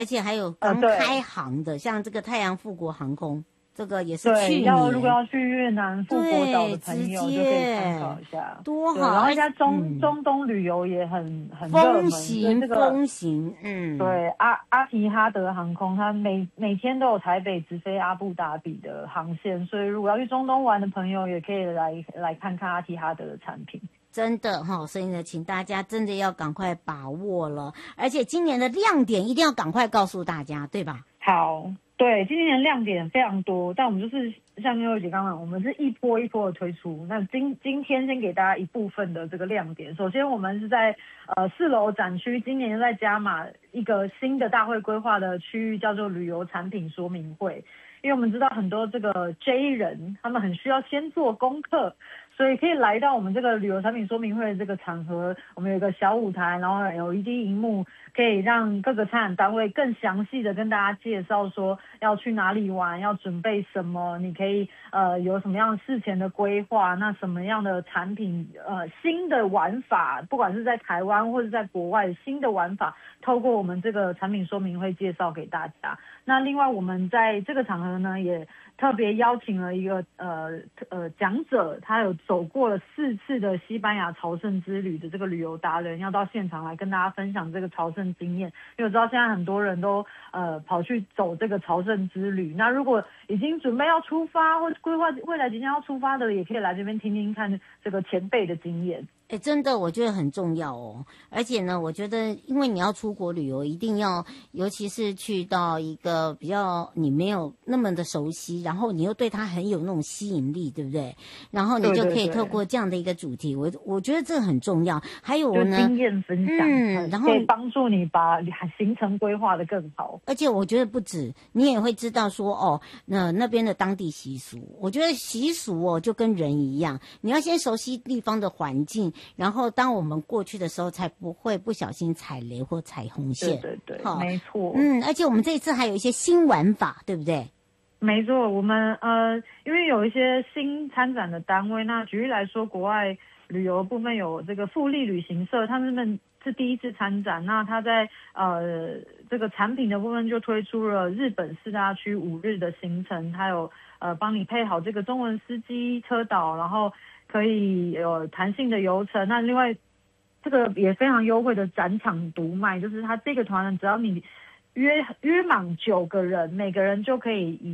而且还有刚开航的，像这个太阳富国航空。这个也是去年， 如果要去越南富国岛的朋友就可以参考一下， 多好。 然后现在中东旅游也很风行， 对，阿提哈德航空，它每天都有台北直飞阿布达比的航线，所以如果要去中东玩的朋友，也可以来看看阿提哈德的产品。 真的哈，所以呢，请大家真的要赶快把握了，而且今年的亮点一定要赶快告诉大家，对吧？ 好。对，今年的亮点非常多，但我们就是像悠悠姐刚刚，我们是一波一波的推出。那今天先给大家一部分的这个亮点。首先，我们是在4楼展区，今年在加码一个新的大会规划的区域，叫做旅游产品说明会。因为我们知道很多这个 J 人，他们很需要先做功课，所以可以来到我们这个旅游产品说明会的这个场合，我们有一个小舞台，然后有LED荧幕，可以让各个参展单位更详细的跟大家介绍说要去哪里玩，要准备什么，你可以有什么样事前的规划，那什么样的产品新的玩法，不管是在台湾或者在国外新的玩法，透过我们这个产品说明会介绍给大家。那另外我们在这个场合呢，也特别邀请了一个讲者，他有走过了4次的西班牙朝圣之旅的这个旅游达人，要到现场来跟大家分享这个朝圣经验。因为我知道现在很多人都跑去走这个朝圣之旅，那如果已经准备要出发或规划未来即将要出发的，也可以来这边听听看这个前辈的经验。 真的我觉得很重要哦。而且呢，我觉得因为你要出国旅游，一定要尤其是去到一个比较你没有那么的熟悉，然后你又对它很有那种吸引力，对不对？然后你就可以透过这样的一个主题，我觉得这很重要。还有呢， 经验分享，然后可以帮助你把行程规划得更好。 而且我觉得不止，你也会知道说那边的当地习俗。我觉得习俗就跟人一样，你要先熟悉地方的环境，然后当我们过去的时候，才不会不小心踩雷或踩红线。 对，没错。 而且我们这一次还有一些新玩法，对不对？ 没错，我们因为有一些新参展的单位，那举例来说，国外旅游部分有这个富丽旅行社，他们是第一次参展，那他在这个产品的部分就推出了日本4大区5日的行程，还有帮你配好这个中文司机车导，然后可以有弹性的游程。那另外这个也非常优惠的展场独卖，就是他这个团呢，只要你约满9个人，每个人就可以以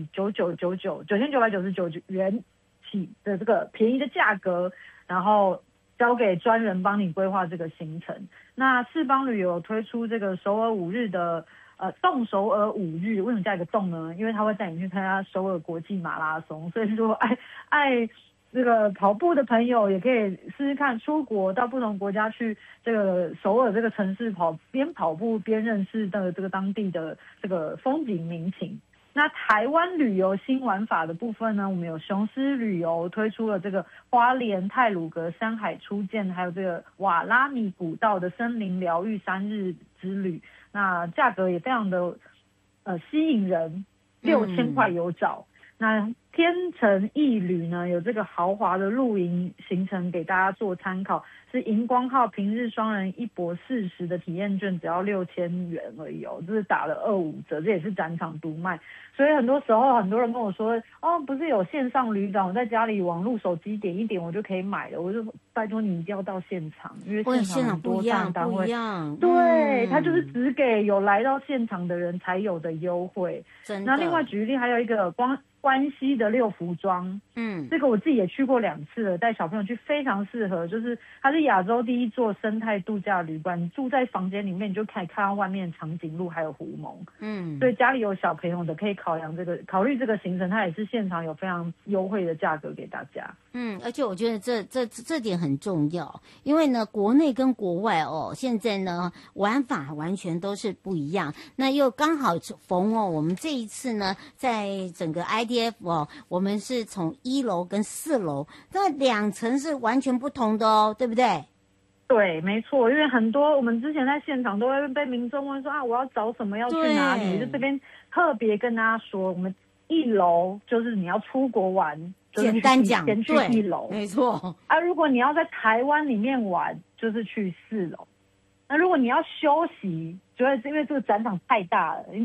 9999元起的这个便宜的价格，然后交给专人帮你规划这个行程。那世邦旅游推出这个首尔5日的动首尔5日，为什么加一个动呢？因为他会带你去参加首尔国际马拉松，所以说爱这个跑步的朋友也可以试试看，出国到不同国家去这个首尔这个城市边跑步边认识的这个当地的这个风景民情。那台湾旅游新玩法的部分呢，我们有雄狮旅游推出了这个花莲太鲁阁山海初见，还有这个瓦拉米古道的森林疗愈3日之旅，那价格也非常的吸引人，6000块有找。那天成艺旅呢，有这个豪华的露营行程给大家做参考，是荧光号平日双人1博40的体验券，只要6000元而已这是打了25折，这也是展场独卖。所以很多时候很多人跟我说不是有线上旅展，我在家里网络手机点一点我就可以买了，我就拜托你一定要到现场，因为现场很多站单位对，他就是只给有来到现场的人才有的优惠。那另外举例还有一个关西的6福庄，这个我自己也去过2次了，带小朋友去非常适合，就是它是亚洲第一座生态度假旅馆，你住在房间里面，你就可以看到外面的长颈鹿还有狐獴，所以家里有小朋友的可以考虑这个行程，它也是现场有非常优惠的价格给大家。 而且我觉得这点很重要，因为呢，国内跟国外现在呢玩法完全都是不一样。那又刚好逢我们这一次呢，在整个 IDF 我们是从1楼跟4楼，那2层是完全不同的对不对？ 对，没错，因为很多我们之前在现场都会被民众问说我要找什么，要去哪里，就这边特别跟大家说，我们1楼就是你要出国玩， 简单讲， 先去1楼， 没错。 如果你要在台湾里面玩，就是去4楼。 那如果你要休息，主要是因为这个展场太大了，